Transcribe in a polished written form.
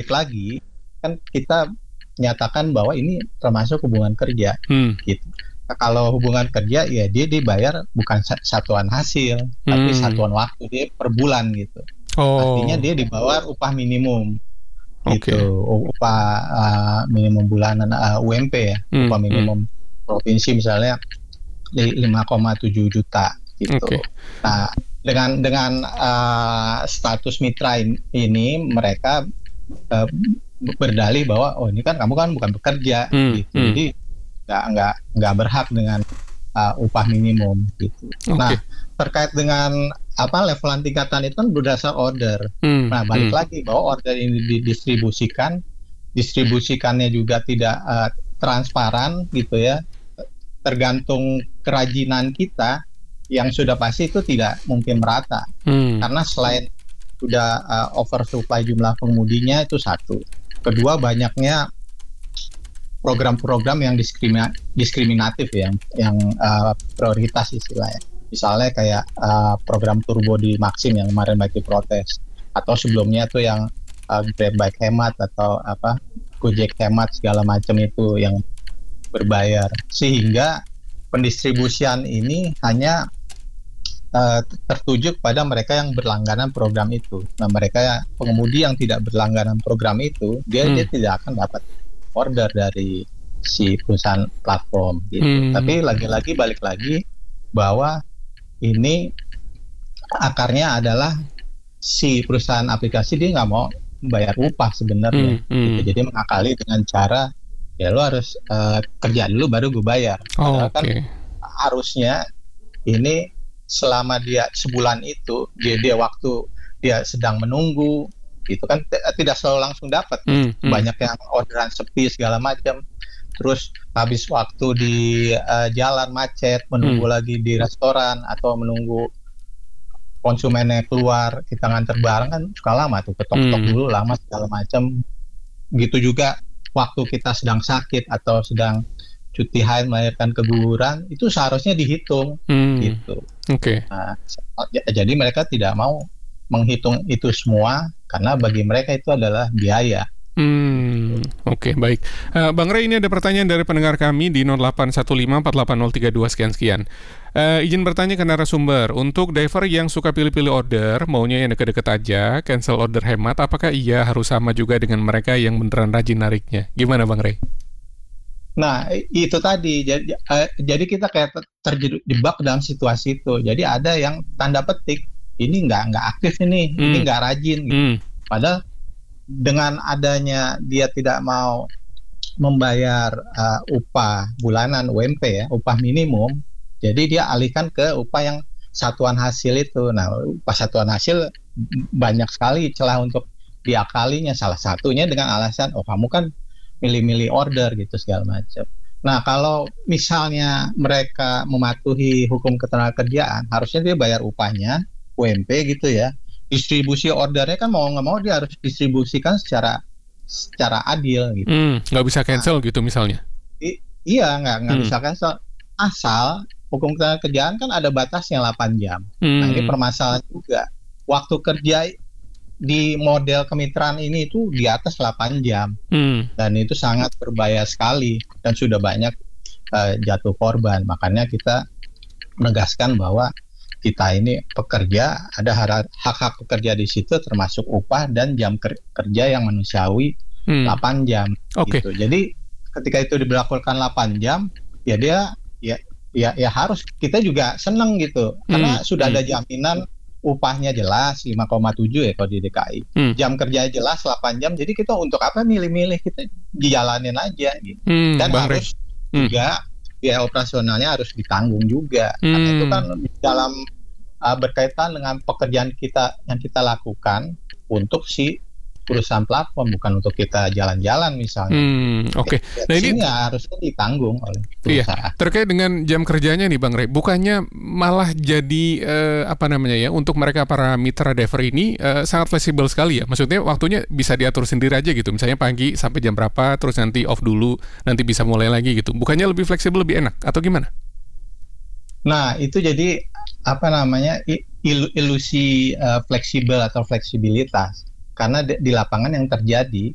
balik lagi kan kita nyatakan bahwa ini termasuk hubungan kerja gitu. Nah, kalau hubungan kerja ya dia dibayar bukan satuan hasil tapi satuan waktu, dia per bulan gitu. Artinya dia di bawah upah minimum gitu, upah minimum bulanan UMP ya, upah minimum provinsi misalnya 5,7 juta gitu. Nah, dengan status mitra ini mereka berdalih bahwa ini kan kamu kan bukan bekerja gitu, jadi nggak berhak dengan upah minimum gitu. Nah, terkait dengan levelan tingkatan itu kan berdasar order. Nah, balik lagi bahwa order ini distribusikannya juga tidak transparan gitu ya, tergantung kerajinan kita yang sudah pasti itu tidak mungkin merata. Karena selain sudah oversupply jumlah pengemudinya itu satu, kedua banyaknya program-program yang diskriminatif ya, yang prioritas istilahnya. Misalnya kayak program turbo di Maxim yang kemarin banyak diprotes, atau sebelumnya tuh yang Grab Bike hemat atau Gojek hemat segala macam itu yang berbayar, sehingga pendistribusian ini hanya tertuju pada mereka yang berlangganan program itu. Nah, mereka pengemudi yang tidak berlangganan program itu dia tidak akan dapat order dari si perusahaan platform gitu. Tapi lagi-lagi balik lagi bahwa ini akarnya adalah si perusahaan aplikasi dia nggak mau membayar upah sebenarnya gitu. Jadi mengakali dengan cara ya lo harus kerja dulu baru gue bayar. Padahal kan harusnya ini selama dia sebulan itu dia waktu dia sedang menunggu gitu kan tidak selalu langsung dapat. Banyak yang orderan sepi segala macam, terus habis waktu di jalan macet, menunggu lagi di restoran atau menunggu konsumennya keluar, kita nganter barang kan suka lama tuh, ketok-ketok dulu lama segala macam. Gitu juga waktu kita sedang sakit atau sedang cuti haid melahirkan keguguran, itu seharusnya dihitung gitu. Nah, jadi mereka tidak mau menghitung itu semua karena bagi mereka itu adalah biaya. Baik. Bang Ray, ini ada pertanyaan dari pendengar kami di 0815480322 sekian-sekian. Izin bertanya ke narasumber, untuk driver yang suka pilih-pilih order, maunya yang deket-deket aja, cancel order hemat, apakah ia harus sama juga dengan mereka yang beneran rajin nariknya? Gimana Bang Ray? Nah, itu tadi. Jadi kita kayak terjebak dalam situasi itu. Jadi ada yang tanda petik, ini nggak aktif ini nggak rajin gitu. Padahal dengan adanya dia tidak mau membayar upah bulanan UMP ya, upah minimum, jadi dia alihkan ke upah yang satuan hasil itu. Nah, upah satuan hasil banyak sekali celah untuk diakalinya. Salah satunya dengan alasan kamu kan milih-milih order gitu segala macam. Nah, kalau misalnya mereka mematuhi hukum ketenagakerjaan, harusnya dia bayar upahnya UMP gitu ya. Distribusi ordernya kan mau nggak mau dia harus distribusikan secara adil gitu. Nggak bisa cancel gitu misalnya? Iya, nggak bisa cancel. Asal hukum ketenagakerjaan kan ada batasnya 8 jam. Nah, ini permasalahan juga. Waktu kerja di model kemitraan ini itu di atas 8 jam. Dan itu sangat berbahaya sekali dan sudah banyak jatuh korban. Makanya kita menegaskan bahwa kita ini pekerja, ada hak-hak pekerja di situ termasuk upah dan jam kerja yang manusiawi 8 jam gitu. Jadi ketika itu diberlakukan 8 jam, ya dia ya harus, kita juga seneng gitu. Karena sudah ada jaminan upahnya jelas 5,7 ya kalau di DKI. Jam kerja jelas 8 jam. Jadi kita untuk apa milih-milih, kita dijalanin aja gitu. Dan harus juga biaya operasionalnya harus ditanggung juga. Karena itu kan dalam berkaitan dengan pekerjaan kita yang kita lakukan untuk si perusahaan platform, bukan untuk kita jalan-jalan misalnya. Nah, ini harusnya ditanggung oleh perusahaan. Iya. Terkait dengan jam kerjanya nih Bang Ray, bukannya malah jadi untuk mereka para mitra driver ini sangat fleksibel sekali ya? Maksudnya waktunya bisa diatur sendiri aja gitu. Misalnya pagi sampai jam berapa, terus nanti off dulu, nanti bisa mulai lagi gitu. Bukannya lebih fleksibel, lebih enak atau gimana? Nah, itu jadi ilusi fleksibel atau fleksibilitas. Karena di lapangan yang terjadi